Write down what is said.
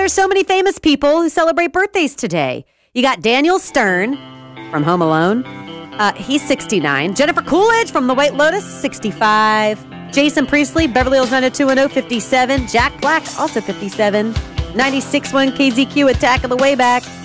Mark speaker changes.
Speaker 1: there's so many famous people who celebrate birthdays today. You got Daniel Stern from Home Alone. He's 69. Jennifer Coolidge from The White Lotus, 65. Jason Priestley, Beverly Hills 90210, 57. Jack Black, also 57. 96 one KZQ, Attack of the Way Back.